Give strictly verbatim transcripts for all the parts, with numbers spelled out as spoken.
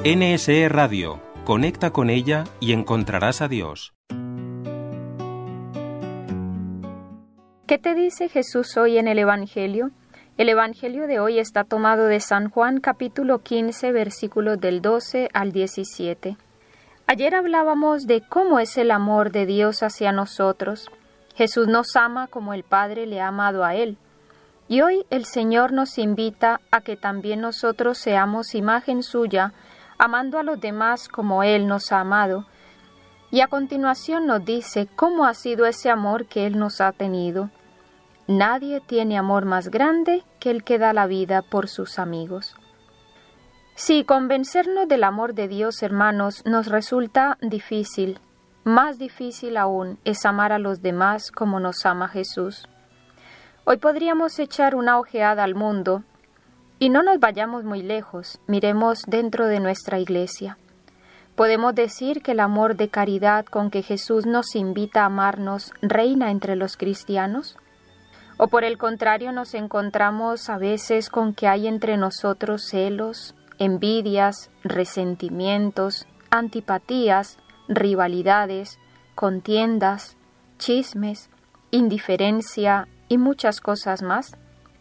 N S E Radio. Conecta con ella y encontrarás a Dios. ¿Qué te dice Jesús hoy en el Evangelio? El Evangelio de hoy está tomado de San Juan capítulo quince, versículos del doce al diecisiete. Ayer hablábamos de cómo es el amor de Dios hacia nosotros. Jesús nos ama como el Padre le ha amado a Él. Y hoy el Señor nos invita a que también nosotros seamos imagen suya, amando a los demás como Él nos ha amado. Y a continuación nos dice cómo ha sido ese amor que Él nos ha tenido. Nadie tiene amor más grande que el que da la vida por sus amigos. Sí, convencernos del amor de Dios, hermanos, nos resulta difícil. Más difícil aún es amar a los demás como nos ama Jesús. Hoy podríamos echar una ojeada al mundo y no nos vayamos muy lejos, miremos dentro de nuestra iglesia. ¿Podemos decir que el amor de caridad con que Jesús nos invita a amarnos reina entre los cristianos? ¿O por el contrario nos encontramos a veces con que hay entre nosotros celos, envidias, resentimientos, antipatías, rivalidades, contiendas, chismes, indiferencia y muchas cosas más?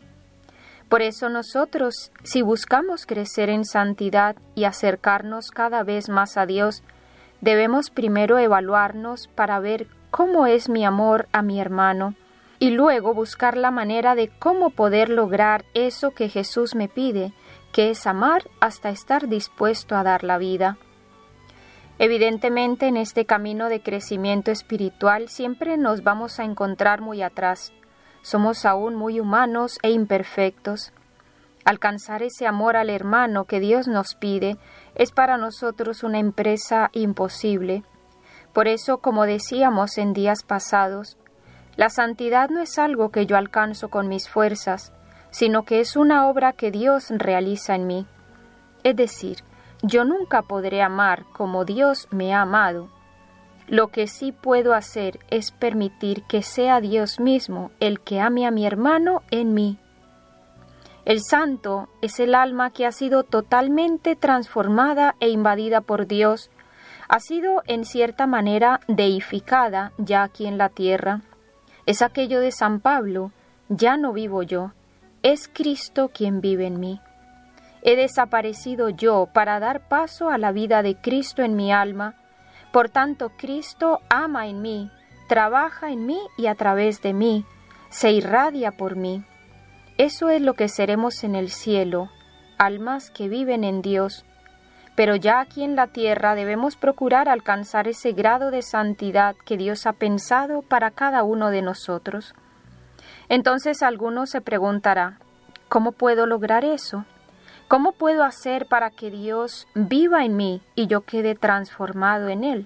Por eso nosotros, si buscamos crecer en santidad y acercarnos cada vez más a Dios, debemos primero evaluarnos para ver cómo es mi amor a mi hermano y luego buscar la manera de cómo poder lograr eso que Jesús me pide, que es amar hasta estar dispuesto a dar la vida. Evidentemente, en este camino de crecimiento espiritual siempre nos vamos a encontrar muy atrás. Somos aún muy humanos e imperfectos. Alcanzar ese amor al hermano que Dios nos pide es para nosotros una empresa imposible. Por eso, como decíamos en días pasados, la santidad no es algo que yo alcanzo con mis fuerzas, sino que es una obra que Dios realiza en mí. Es decir, yo nunca podré amar como Dios me ha amado. Lo que sí puedo hacer es permitir que sea Dios mismo el que ame a mi hermano en mí. El santo es el alma que ha sido totalmente transformada e invadida por Dios, ha sido en cierta manera deificada ya aquí en la tierra. Es aquello de San Pablo: ya no vivo yo, es Cristo quien vive en mí. He desaparecido yo para dar paso a la vida de Cristo en mi alma. Por tanto, Cristo ama en mí, trabaja en mí y a través de mí, se irradia por mí. Eso es lo que seremos en el cielo, almas que viven en Dios. Pero ya aquí en la tierra debemos procurar alcanzar ese grado de santidad que Dios ha pensado para cada uno de nosotros. Entonces alguno se preguntará, ¿cómo puedo lograr eso? ¿Cómo puedo hacer para que Dios viva en mí y yo quede transformado en Él?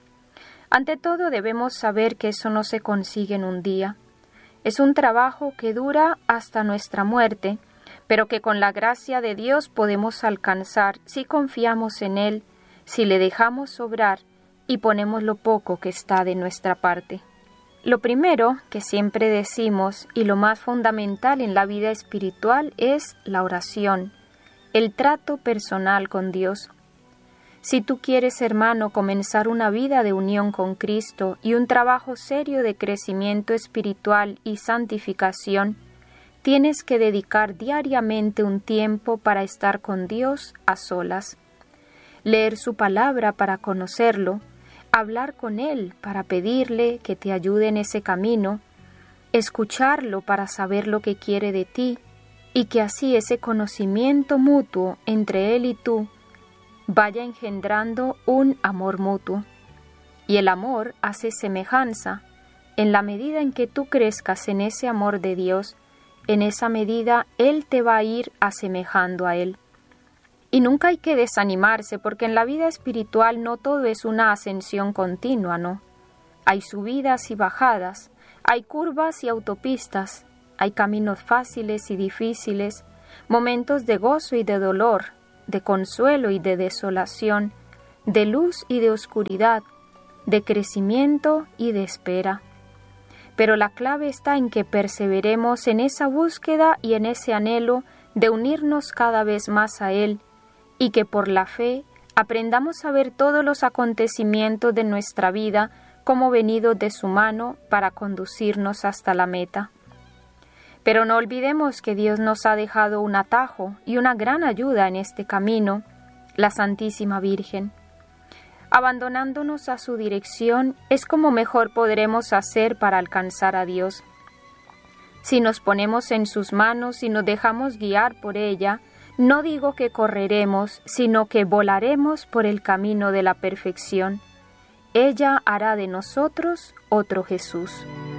Ante todo debemos saber que eso no se consigue en un día. Es un trabajo que dura hasta nuestra muerte, pero que con la gracia de Dios podemos alcanzar si confiamos en Él, si le dejamos obrar y ponemos lo poco que está de nuestra parte. Lo primero que siempre decimos y lo más fundamental en la vida espiritual es la oración, el trato personal con Dios. Si tú quieres, hermano, comenzar una vida de unión con Cristo y un trabajo serio de crecimiento espiritual y santificación, tienes que dedicar diariamente un tiempo para estar con Dios a solas, leer su palabra para conocerlo, hablar con Él para pedirle que te ayude en ese camino, escucharlo para saber lo que quiere de ti, y que así ese conocimiento mutuo entre Él y tú vaya engendrando un amor mutuo. Y el amor hace semejanza. En la medida en que tú crezcas en ese amor de Dios, en esa medida Él te va a ir asemejando a Él. Y nunca hay que desanimarse, porque en la vida espiritual no todo es una ascensión continua, ¿no? Hay subidas y bajadas, hay curvas y autopistas, hay caminos fáciles y difíciles, momentos de gozo y de dolor, de consuelo y de desolación, de luz y de oscuridad, de crecimiento y de espera. Pero la clave está en que perseveremos en esa búsqueda y en ese anhelo de unirnos cada vez más a Él, y que por la fe Aprendamos a ver todos los acontecimientos de nuestra vida como venidos de su mano para conducirnos hasta la meta. Pero no olvidemos que Dios nos ha dejado un atajo y una gran ayuda en este camino, la Santísima Virgen. Abandonándonos a su dirección es como mejor podremos hacer para alcanzar a Dios. Si nos ponemos en sus manos y nos dejamos guiar por ella, no digo que correremos, sino que volaremos por el camino de la perfección. Ella hará de nosotros otro Jesús.